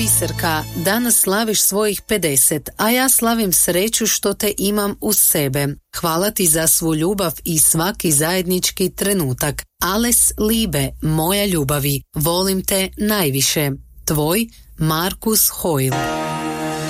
Biserka, danas slaviš svojih 50, a ja slavim sreću što te imam uz sebe. Hvala ti za svu ljubav i svaki zajednički trenutak. Alles Liebe, moja ljubavi, volim te najviše. Tvoj Markus Hoyle.